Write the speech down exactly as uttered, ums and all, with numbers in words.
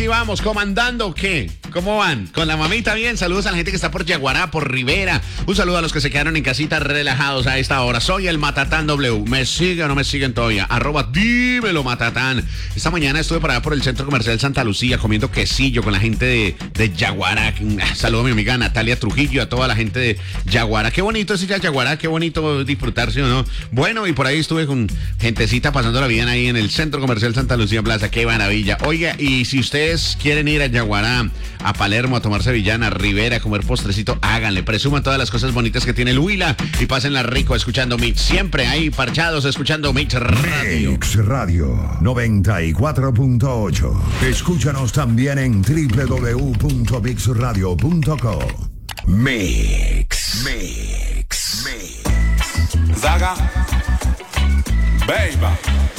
Y vamos, comandando, ¿qué? ¿Cómo van? ¿Con la mamita bien? Saludos a la gente que está por Yaguará, por Rivera. Un saludo a los que se quedaron en casita relajados a esta hora. Soy el Matatán W. ¿Me siguen o no me siguen todavía? Arroba dímelo, Matatán. Esta mañana estuve por allá por el Centro Comercial Santa Lucía comiendo quesillo con la gente de, de Yaguará. Saludo a mi amiga Natalia Trujillo, a toda la gente de Yaguará. Qué bonito es ir a Yaguará, qué bonito disfrutarse, ¿o no? Bueno, y por ahí estuve con gentecita pasándola bien ahí en el Centro Comercial Santa Lucía Plaza. Qué maravilla. Oiga, y si ustedes quieren ir a Yaguará, a Palermo, a tomar sevillana, a Rivera, a comer postrecito, háganle. Presuman todas las cosas bonitas que tiene el Huila y pásenla rico escuchando Mix. Siempre ahí parchados escuchando Mix Radio. Mix Radio noventa y cuatro punto ocho. Escúchanos también en doble u doble u doble u punto mix radio punto com. Mix. Mix. Mix. Zaga. Baby.